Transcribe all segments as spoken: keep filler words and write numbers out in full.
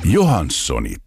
Johanssonit.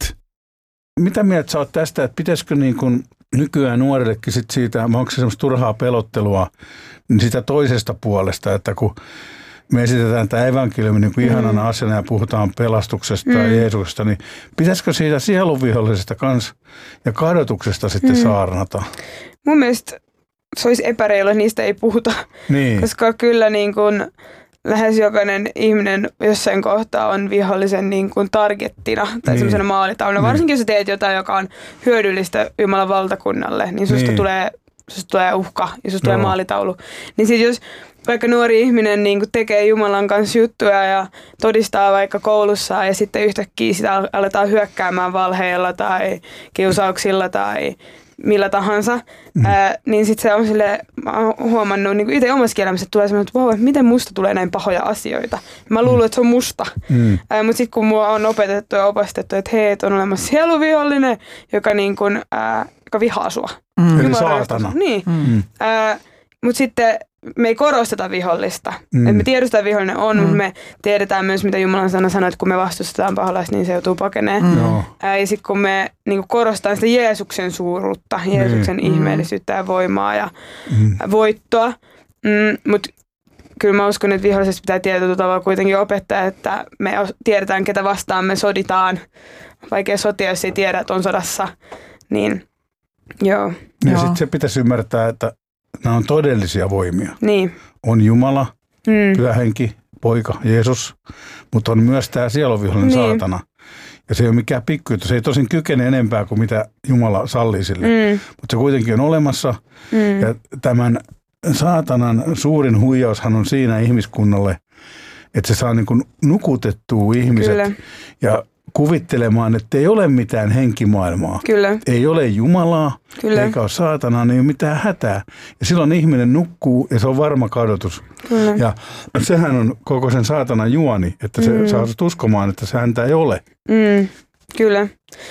Mitä mieltä sä oot tästä, että pitäisikö niin kuin nykyään nuorillekin sit siitä, onko se semmoista turhaa pelottelua niin sitä toisesta puolesta, että kun me esitetään tämä evankeliumi niin kuin mm. ihanana asiana ja puhutaan pelastuksesta mm. ja Jeesuksesta, niin pitäisikö siitä sielunvihollisesta kans ja kadotuksesta sitten mm. saarnata? Mun mielestä se olisi epäreilua, niistä ei puhuta, niin. Koska kyllä niin kuin lähes jokainen ihminen jossain kohtaa on vihollisen niin kuin targettina tai niin. semmoisena maalitauluna. Niin. Varsinkin jos teet jotain, joka on hyödyllistä Jumalan valtakunnalle, niin susta, niin. Tulee, susta tulee uhka ja susta tulee maalitaulu. Niin sit jos vaikka nuori ihminen niin kuin tekee Jumalan kanssa juttuja ja todistaa vaikka koulussa ja sitten yhtäkkiä sitä aletaan hyökkäämään valheilla tai kiusauksilla tai millä tahansa, mm. ää, niin sitten se on silleen, mä oon huomannut niin itse omassa elämässä, että tulee semmoinen, että wow, miten musta tulee näin pahoja asioita. Ja mä luulen, mm. että se on musta. Mm. Mutta sitten kun mua on opetettu ja opastettu, että hei, et on olemassa sieluvihollinen, joka, niin kun, ää, joka vihaa sua. Mm. Eli saatana. Niin. Mm. Mutta sitten me ei korosteta vihollista. Mm. Et me tiedostetaan, että vihollinen on, mm. mutta me tiedetään myös, mitä Jumalan sana sanoo, että kun me vastustetaan paholaista, niin se joutuu pakeneen. Mm. Ja sitten kun me niin korostetaan sitä Jeesuksen suuruutta, Jeesuksen mm. ihmeellisyyttä ja voimaa ja mm. voittoa. Mm, mutta kyllä mä uskon, että vihollisesta pitää tietyllä tavalla kuitenkin opettaa, että me tiedetään, ketä vastaan me soditaan. Vaikea sotia, jos ei tiedä, että on sodassa. Niin, joo. Ja sitten se pitäisi ymmärtää, että nämä on todellisia voimia. Niin. On Jumala, mm. Pyhä Henki, Poika, Jeesus, mutta on myös tämä sieluvihollinen niin. saatana. Ja se ei ole mikään pikkujuttu. Se ei tosin kykene enempää kuin mitä Jumala sallii sille. Mm. Mutta se kuitenkin on olemassa. Mm. Ja tämän saatanan suurin huijaushan on siinä ihmiskunnalle, että se saa niin kuin nukutettua ihmiset. Kyllä. Ja kuvittelemaan, että ei ole mitään henkimaailmaa. Kyllä. Ei ole Jumalaa, Kyllä. eikä ole saatanaa, niin ei ole mitään hätää. Ja silloin ihminen nukkuu ja se on varma kadotus. Kyllä. Ja sehän on koko sen saatanan juoni, että se mm. saa sut uskomaan, että se häntä ei ole. Mm. Kyllä.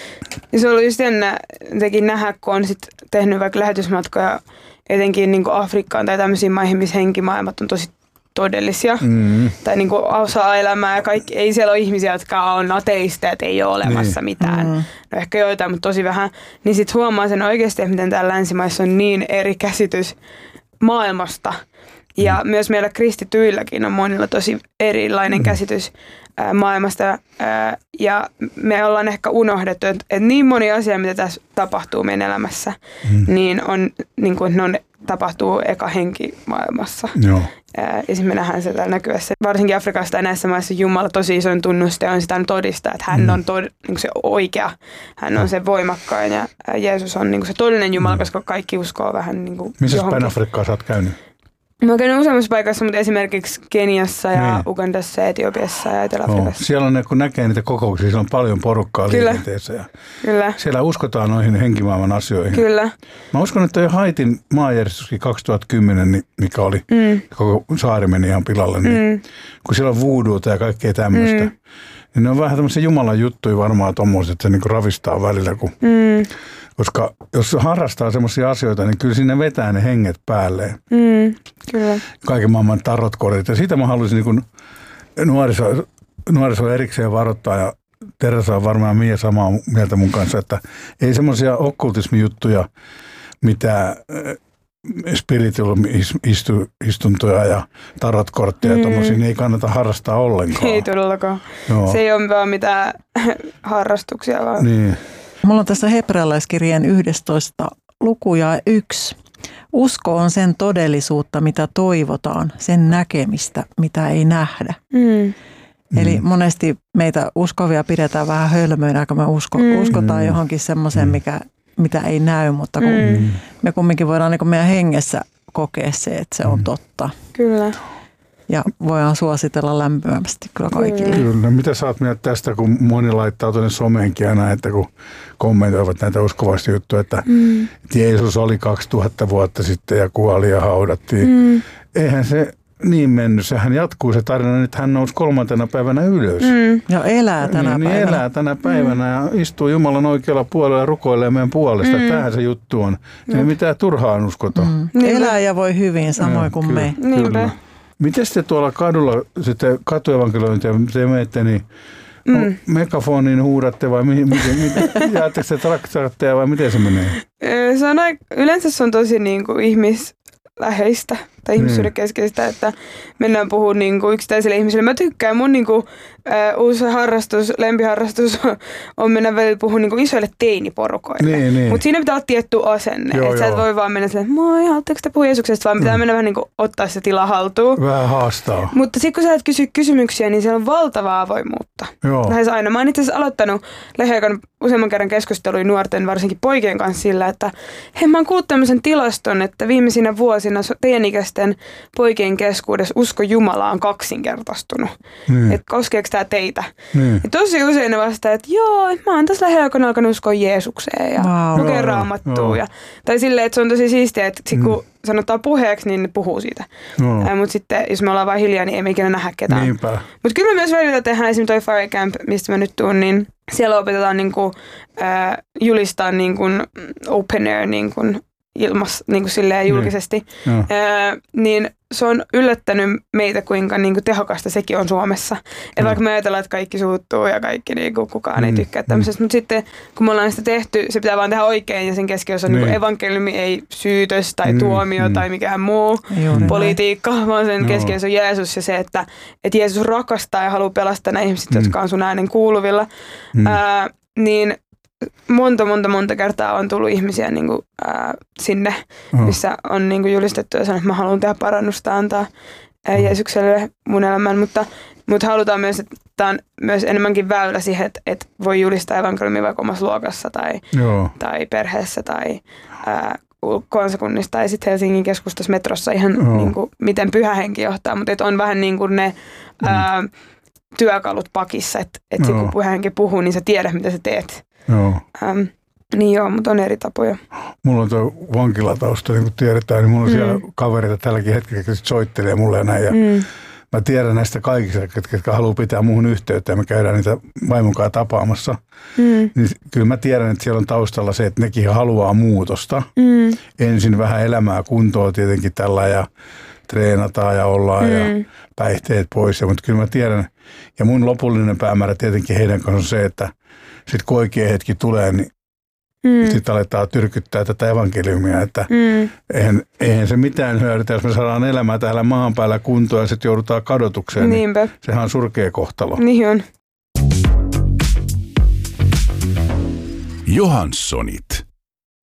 Ja se on ollut just jännä tekin nähdä, kun on sit tehnyt vaikka lähetysmatkoja etenkin niin kuin Afrikkaan tai tämmöisiin maihin, missä henkimaailmat on tosi todellisia mm. tai niin kuin osaa elämää ja kaikki. Ei siellä ole ihmisiä, jotka on ateisteja, että ei ole olemassa niin. mitään. Mm. No ehkä joitain, mutta tosi vähän. Niin sitten huomaa sen oikeasti, että miten täällä länsimaissa on niin eri käsitys maailmasta. Ja mm. myös meillä kristityilläkin on monilla tosi erilainen mm. käsitys ää, maailmasta. Ää, ja me ollaan ehkä unohdettu, että, että niin moni asia, mitä tässä tapahtuu meidän elämässä, mm. niin on niin kuin, ne on, tapahtuu eka henkimaailmassa. Joo. Ja sitten me nähdään se täällä näkyvässä. Varsinkin Afrikasta ja näissä maissa Jumala tosi isoin tunnuste on sitä todistaa, että hän mm. on tod, niin se oikea, hän on se voimakkain ja Jeesus on niin se todellinen Jumala, mm. koska kaikki uskoo vähän niin kuin missä päin Afrikkaa sä oot käynyt? Mä oon käynyt useammassa paikassa, mutta esimerkiksi Keniassa ja niin. Ugandassa ja Etiopiassa ja Etelä-Afrikassa. Oh, siellä on, kun näkee niitä kokouksia, siellä on paljon porukkaa Kyllä. liikenteessä. Ja Kyllä. Siellä uskotaan noihin henkimaailman asioihin. Kyllä. Mä uskon, että jo Haitin maanjärjestyskin kaksituhattakymmenen, mikä oli, mm. koko saari meni ihan pilalle, niin mm. kun siellä on voodooita ja kaikkea tämmöistä, mm. niin ne on vähän tämmöisiä Jumalan juttuja varmaan tommoiset, että se niinku ravistaa välillä, kun... Mm. Koska jos harrastaa semmoisia asioita, niin kyllä sinne vetää ne henget päälleen. Mm, kyllä. Kaiken maailman tarotkorit. Ja siitä mä haluaisin niin kuin nuoriso, nuoriso erikseen varoittaa. Ja Teresa on varmaan Mia samaa mieltä mun kanssa, että ei semmoisia okkultismijuttuja, mitä spiritual-istuntoja ja tarotkortteja mm. ja tommosia, niin ei kannata harrastaa ollenkaan. Ei todellakaan. Joo. Se ei ole vaan mitään harrastuksia vaan. Niin. Mulla on tässä hebrealaiskirjeen yhdestoista luku ja yksi. Usko on sen todellisuutta, mitä toivotaan, sen näkemistä, mitä ei nähdä. Mm. Eli mm. monesti meitä uskovia pidetään vähän hölmöinä, kun me usko, mm. uskotaan johonkin semmoiseen, mikä, mitä ei näy, mutta kun mm. me kumminkin voidaan niin kuin meidän hengessä kokea se, että se on totta. Kyllä. Ja voidaan suositella lämpimästi kyllä kaikille. Kyllä. Mitä sä oot mieltä tästä, kun moni laittaa tuonne someenkin aina, että kun kommentoivat näitä uskovaisia juttuja, että mm. Jeesus oli kaksituhatta vuotta sitten ja kuoli ja haudattiin. Mm. Eihän se niin mennyt. Sehän jatkuu se tarina, että hän nousi kolmantena päivänä ylös. Mm. Ja elää tänä niin, päivänä. Niin elää tänä päivänä mm. ja istuu Jumalan oikealla puolella ja rukoilee meidän puolesta. Mm. Tämähän se juttu on. Ei mm. mitään turhaan uskota. Mm. Elää ja voi hyvin, samoin ja, kuin kyllä, me. Kyllä. Miten te tuolla kadulla, sitten katuevankelointia, te menette, niin Mm. Megafoniin huudatte vai miten, miten, miten jaatteko te traktoritteja vai miten se menee? Se on aika, yleensä se on tosi niin kuin ihmisläheistä tai ihmisyyden keskeistä, että mennään puhumaan niin kuin yksittäisille ihmisille. Mä tykkään, mun niin kuin, äh, uusi harrastus, lempiharrastus on mennä välillä puhua niin kuin isoille teiniporukoille. Niin, niin. Mutta siinä pitää olla tietty asenne. Joo, että sä et voi vaan mennä silleen, moi, haluatteko te puhua Jeesuksesta, vaan pitää mm. mennä vähän niin kuin ottaa se tila haltuun. Vähän haastaa. Mutta sitten kun sä et kysy kysymyksiä, niin siellä on valtavaa avoimuutta. Joo. Lähes aina. Mä oon itse asiassa aloittanut lähiaikana useamman kerran keskustelua nuorten, varsinkin poikien kanssa sillä, että hei, mä oon kuullut tämmöisen tilaston, että viimeisinä vuosina teinikäisten poikien keskuudessa usko Jumalaa on kaksinkertaistunut. Mm. Että koskeeko tää teitä? Mm. Ja tosi usein ne vastaa, että joo, mä oon tässä lähiaikana alkanut uskoa Jeesukseen ja wow. lukea raamattua. Ja, tai silleen, että se on tosi siistiä, että sit, kun mm. sanotaan puheeksi, niin ne puhuu siitä. No. Äh, Mutta sitten, jos me ollaan vain hiljaa, niin ei me ikinä nähdä ketään. Mutta kyllä me myös välillä tehdään esimerkiksi toi Fire Camp, mistä mä nyt tuun, niin siellä opetetaan niinku, äh, julistaa niinku open air niinku, ilmas niinku silleen julkisesti. No. Äh, niin se on yllättänyt meitä, kuinka niinku tehokasta sekin on Suomessa. Että vaikka me ajatellaan, että kaikki suuttuu ja kaikki niinku, kukaan mm. ei tykkää tämmöisestä. Mutta sitten kun me ollaan sitä tehty, se pitää vaan tehdä oikein ja sen keskiössä on niin. niinku evankeliumi, ei syytös tai mm. tuomio mm. tai mikään muu Juuri politiikka, näin. Vaan sen keskiössä on Jeesus ja se, että, että Jeesus rakastaa ja haluaa pelastaa nämä ihmiset, mm. jotka on sun äänen kuuluvilla. Mm. Ää, niin monta, monta, monta kertaa on tullut ihmisiä niin kuin, ää, sinne, missä on niin kuin julistettu ja sanonut, että mä haluan tehdä parannusta, antaa ää, Jeesukselle mun elämän, mutta, mutta halutaan myös, että tämä on myös enemmänkin väylä siihen, että, että voi julistaa evankeliumia vaikka omassa luokassa tai, tai perheessä tai ää, kansakunnissa tai sitten Helsingin keskustassa metrossa ihan niin kuin, miten pyhä henki johtaa, mutta että on vähän niin kuin ne ää, työkalut pakissa, että, että kun pyhä henki puhuu, niin sä tiedät, mitä sä teet. Joo. Ähm, niin joo, mutta on eri tapoja. Mulla on tuo vankilatausta, niin kuin tiedetään, niin mulla on mm. siellä kavereita tälläkin hetkellä, jotka soittelee mulle ja näin. Ja mm. mä tiedän näistä kaikista, jotka haluaa pitää muuhun yhteyttä ja me käydään niitä vaimonkaan tapaamassa. Mm. Niin kyllä mä tiedän, että siellä on taustalla se, että nekin haluaa muutosta. Mm. Ensin vähän elämää kuntoon tietenkin tällä ja treenataan ja ollaan mm. ja päihteet pois. Mutta kyllä mä tiedän, ja mun lopullinen päämäärä tietenkin heidän kanssa on se, että sitten kun oikea hetki tulee, niin mm. sitten aletaan tyrkyttää tätä evankeliumia, että mm. eihän, eihän se mitään hyödytä, jos me saadaan elämää täällä maan päällä kuntoon ja sitten joudutaan kadotukseen, Niinpä. Niin sehän on surkea kohtalo. Niin on. Johanssonit.